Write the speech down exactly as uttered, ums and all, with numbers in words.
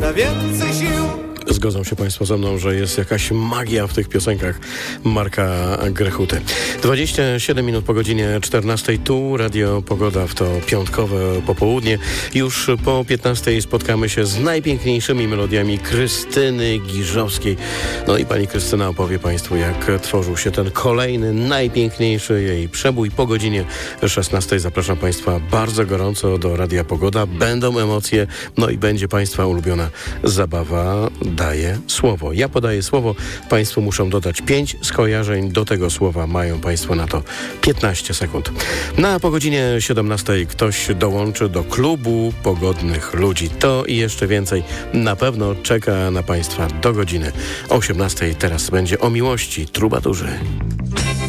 da więcej sił. Zgodzą się Państwo ze mną, że jest jakaś magia w tych piosenkach Marka Grechuty. dwadzieścia siedem minut po godzinie czternastej. Tu Radio Pogoda w to piątkowe popołudnie. Już po piętnastej spotkamy się z najpiękniejszymi melodiami Krystyny Giżowskiej. No i pani Krystyna opowie Państwu, jak tworzył się ten kolejny, najpiękniejszy jej przebój. Po godzinie szesnastej zapraszam Państwa bardzo gorąco do Radia Pogoda. Będą emocje, no i będzie Państwa ulubiona zabawa Daję słowo. Ja podaję słowo, Państwo muszą dodać pięć skojarzeń. Do tego słowa mają Państwo na to piętnaście sekund. Na po godzinie siedemnastej ktoś dołączy do klubu pogodnych ludzi. To i jeszcze więcej na pewno czeka na Państwa do godziny osiemnastej. Teraz będzie o miłości, trubadurze.